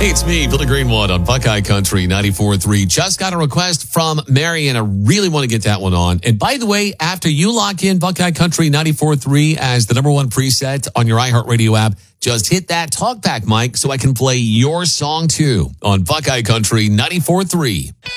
Hey, it's me, Billy Greenwood on Buckeye Country 94.3. Just got a request from Mary, and I really want to get that one on. And by the way, after you lock in Buckeye Country 94.3 as the number one preset on your iHeartRadio app, just hit that talkback mic so I can play your song too on Buckeye Country 94.3.